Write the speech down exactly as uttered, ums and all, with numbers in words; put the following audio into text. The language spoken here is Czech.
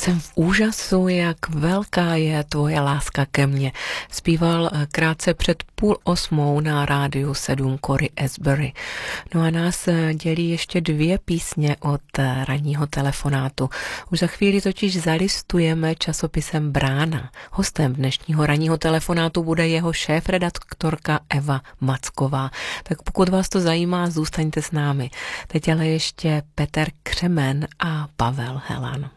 Jsem v úžasu, jak velká je tvoje láska ke mně. Zpíval krátce před půl osmou na rádiu sedm Cory Asbury. No a nás dělí ještě dvě písně od ranního telefonátu. Už za chvíli totiž zalistujeme časopisem Brána. Hostem dnešního ranního telefonátu bude jeho šéfredaktorka Eva Macková. Tak pokud vás to zajímá, zůstaňte s námi. Teď ale ještě Petr Křemen a Pavel Helan.